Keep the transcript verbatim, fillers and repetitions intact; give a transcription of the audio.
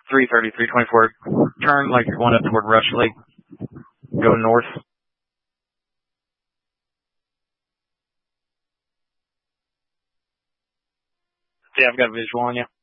three thirty, three twenty-four. Turn like you're going up toward Rush Lake. Go north. Yeah, I've got a visual on you.